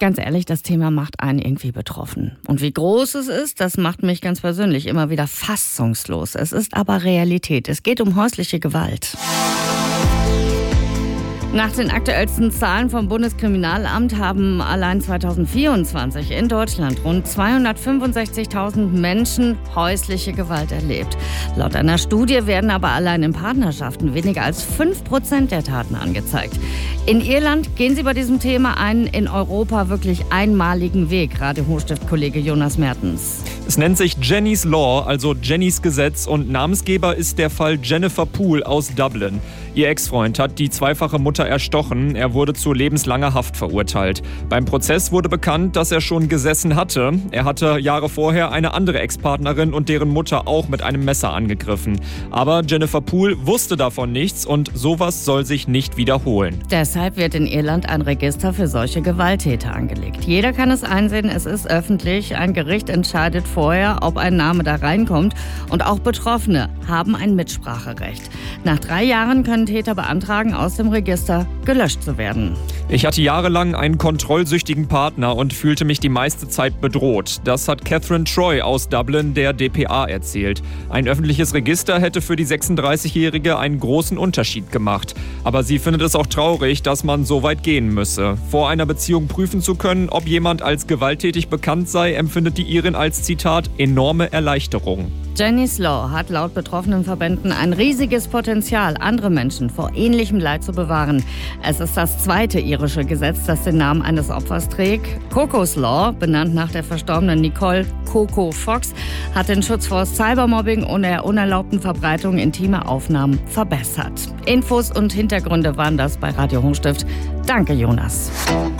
Ganz ehrlich, das Thema macht einen irgendwie betroffen. Und wie groß es ist, das macht mich ganz persönlich immer wieder fassungslos. Es ist aber Realität. Es geht um häusliche Gewalt. Nach den aktuellsten Zahlen vom Bundeskriminalamt haben allein 2024 in Deutschland rund 265.000 Menschen häusliche Gewalt erlebt. Laut einer Studie werden aber allein in Partnerschaften weniger als 5% der Taten angezeigt. In Irland gehen sie bei diesem Thema einen in Europa wirklich einmaligen Weg. Radio-Hochstift-Kollege Jonas Mertens. Es nennt sich Jenny's Law, also Jennys Gesetz, und Namensgeber ist der Fall Jennifer Poole aus Dublin. Ihr Ex-Freund hat die zweifache Mutter erstochen. Er wurde zu lebenslanger Haft verurteilt. Beim Prozess wurde bekannt, dass er schon gesessen hatte. Er hatte Jahre vorher eine andere Ex-Partnerin und deren Mutter auch mit einem Messer angegriffen. Aber Jennifer Poole wusste davon nichts und sowas soll sich nicht wiederholen. Deshalb wird in Irland ein Register für solche Gewalttäter angelegt. Jeder kann es einsehen, es ist öffentlich. Ein Gericht entscheidet vorher, ob ein Name da reinkommt. Und auch Betroffene haben ein Mitspracherecht. Nach 3 Jahren können Täter beantragen, aus dem Register gelöscht zu werden. Ich hatte jahrelang einen kontrollsüchtigen Partner und fühlte mich die meiste Zeit bedroht. Das hat Catherine Troy aus Dublin der dpa erzählt. Ein öffentliches Register hätte für die 36-Jährige einen großen Unterschied gemacht. Aber sie findet es auch traurig, dass man so weit gehen müsse. Vor einer Beziehung prüfen zu können, ob jemand als gewalttätig bekannt sei, empfindet die Irin als, Zitat, enorme Erleichterung. Jenny's Law hat laut betroffenen Verbänden ein riesiges Potenzial, andere Menschen vor ähnlichem Leid zu bewahren. Es ist das zweite irische Gesetz, das den Namen eines Opfers trägt. Coco's Law, benannt nach der verstorbenen Nicole Coco Fox, hat den Schutz vor Cybermobbing und der unerlaubten Verbreitung intimer Aufnahmen verbessert. Infos und Hintergründe waren das bei Radio Hochstift. Danke, Jonas.